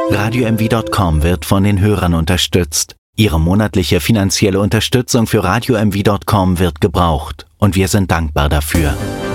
RadioMV.com wird von den Hörern unterstützt. Ihre monatliche finanzielle Unterstützung für RadioMV.com wird gebraucht und wir sind dankbar dafür.